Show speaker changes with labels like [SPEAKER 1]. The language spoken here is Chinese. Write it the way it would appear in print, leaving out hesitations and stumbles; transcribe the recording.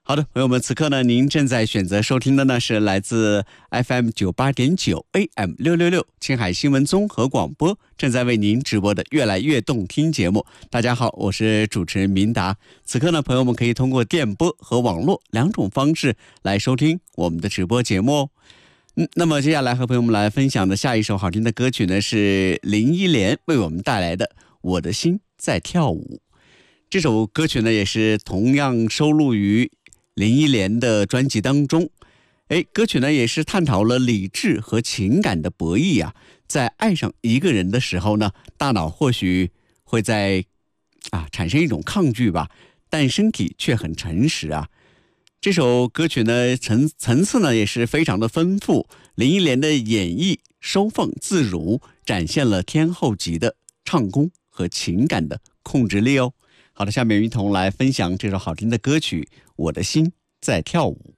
[SPEAKER 1] 好的，朋友们，此刻呢，您正在选择收听的呢是来自 FM98.9 AM666 青海新闻综合广播正在为您直播的越来越动听节目。大家好，我是主持人明达。此刻呢，朋友们可以通过电波和网络两种方式来收听我们的直播节目哦。那么接下来和朋友们来分享的下一首好听的歌曲呢，是林忆莲为我们带来的《我的心在跳舞》。这首歌曲呢，也是同样收录于林忆莲的专辑当中。歌曲呢也是探讨了理智和情感的博弈啊。在爱上一个人的时候呢，大脑或许会产生一种抗拒吧，但身体却很诚实啊。这首歌曲呢层次呢也是非常的丰富，林忆莲的演绎收放自如，展现了天后级的唱功和情感的控制力哦。好的，下面一同来分享这首好听的歌曲《我的心在跳舞》。